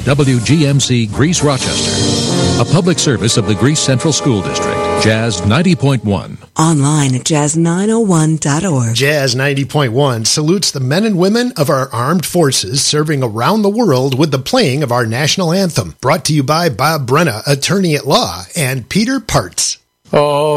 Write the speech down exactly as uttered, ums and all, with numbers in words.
W G M C Greece Rochester. A public service of the Greece Central School District. Jazz ninety point one. Online at jazz nine oh one dot org. Jazz ninety point one salutes the men and women of our armed forces serving around the world with the playing of our national anthem. Brought to you by Bob Brenna, attorney at law, and Peter Parts. Oh.